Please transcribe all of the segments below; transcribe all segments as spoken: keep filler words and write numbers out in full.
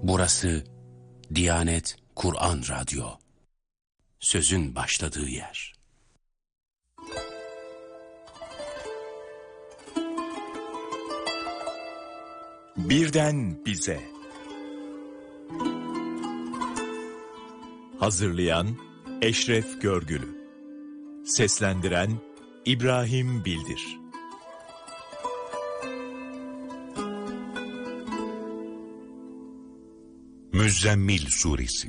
Burası Diyanet Kur'an Radyo. Sözün başladığı yer. Birden bize. Hazırlayan Eşref Görgülü. Seslendiren İbrahim Bildir. Müzzemmil Suresi.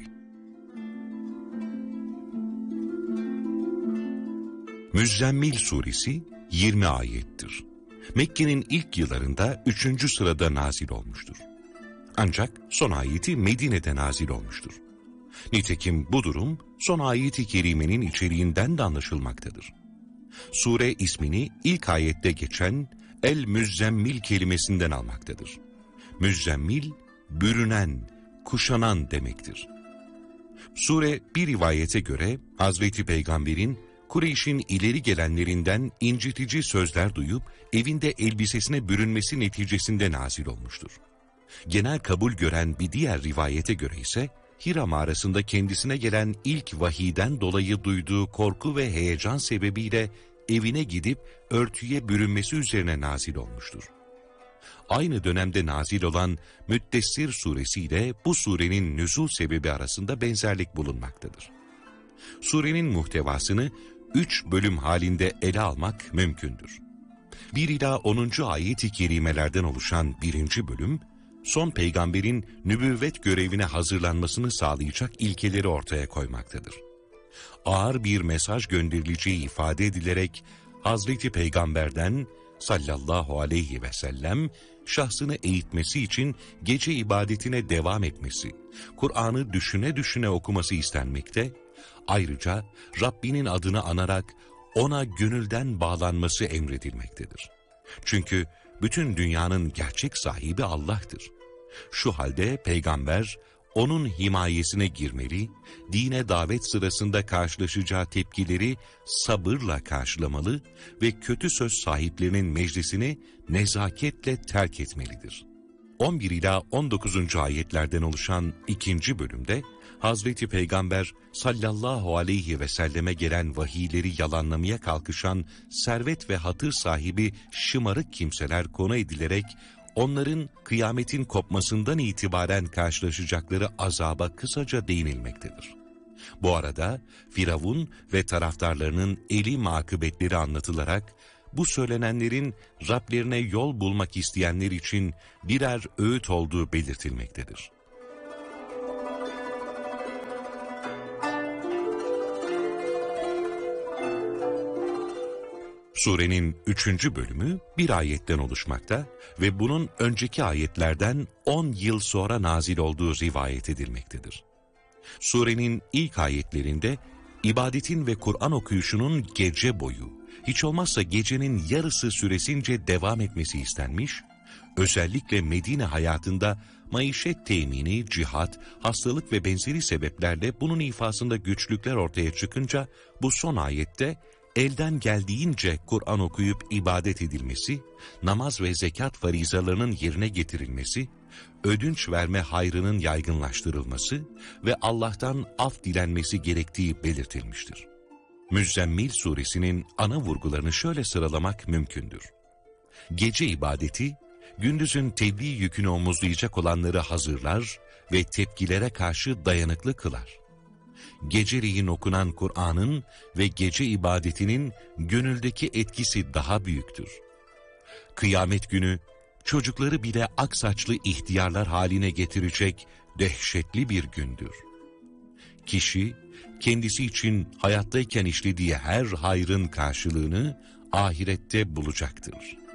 Müzzemmil Suresi yirmi ayettir. Mekke'nin ilk yıllarında üçüncü sırada nazil olmuştur. Ancak son ayeti Medine'de nazil olmuştur. Nitekim bu durum son ayeti kerimenin içeriğinden de anlaşılmaktadır. Sure ismini ilk ayette geçen El-Müzzemmil kelimesinden almaktadır. Müzzemmil, bürünen, kuşanan demektir. Sure bir rivayete göre Hazreti Peygamber'in Kureyş'in ileri gelenlerinden incitici sözler duyup evinde elbisesine bürünmesi neticesinde nazil olmuştur. Genel kabul gören bir diğer rivayete göre ise Hira mağarasında kendisine gelen ilk vahiyden dolayı duyduğu korku ve heyecan sebebiyle evine gidip örtüye bürünmesi üzerine nazil olmuştur. Aynı dönemde nazil olan Müddessir suresi ile bu surenin nüzul sebebi arasında benzerlik bulunmaktadır. Surenin muhtevasını üç bölüm halinde ele almak mümkündür. bir ila onuncu ayet-i kerimelerden oluşan birinci bölüm, son peygamberin nübüvvet görevine hazırlanmasını sağlayacak ilkeleri ortaya koymaktadır. Ağır bir mesaj gönderileceği ifade edilerek Hazreti Peygamber'den sallallahu aleyhi ve sellem şahsını eğitmesi için gece ibadetine devam etmesi, Kur'an'ı düşüne düşüne okuması istenmekte, ayrıca Rabbinin adını anarak ona gönülden bağlanması emredilmektedir. Çünkü bütün dünyanın gerçek sahibi Allah'tır. Şu halde peygamber onun himayesine girmeli, dine davet sırasında karşılaşacağı tepkileri sabırla karşılamalı ve kötü söz sahiplerinin meclisini nezaketle terk etmelidir. on bir ila on dokuzuncu ayetlerden oluşan ikinci bölümde Hazreti Peygamber sallallahu aleyhi ve selleme gelen vahiyleri yalanlamaya kalkışan servet ve hatır sahibi şımarık kimseler konu edilerek onların kıyametin kopmasından itibaren karşılaşacakları azaba kısaca değinilmektedir. Bu arada Firavun ve taraftarlarının elim akıbetleri anlatılarak bu söylenenlerin Rablerine yol bulmak isteyenler için birer öğüt olduğu belirtilmektedir. Surenin üçüncü bölümü bir ayetten oluşmakta ve bunun önceki ayetlerden on yıl sonra nazil olduğu rivayet edilmektedir. Surenin ilk ayetlerinde ibadetin ve Kur'an okuyuşunun gece boyu, hiç olmazsa gecenin yarısı süresince devam etmesi istenmiş, özellikle Medine hayatında maişet temini, cihat, hastalık ve benzeri sebeplerle bunun ifasında güçlükler ortaya çıkınca bu son ayette elden geldiğince Kur'an okuyup ibadet edilmesi, namaz ve zekat farizalarının yerine getirilmesi, ödünç verme hayrının yaygınlaştırılması ve Allah'tan af dilenmesi gerektiği belirtilmiştir. Müzzemmil suresinin ana vurgularını şöyle sıralamak mümkündür. Gece ibadeti, gündüzün tebliğ yükünü omuzlayacak olanları hazırlar ve tepkilere karşı dayanıklı kılar. Geceleyin okunan Kur'an'ın ve gece ibadetinin gönüldeki etkisi daha büyüktür. Kıyamet günü çocukları bile aksaçlı ihtiyarlar haline getirecek dehşetli bir gündür. Kişi kendisi için hayattayken işlediği her hayrın karşılığını ahirette bulacaktır.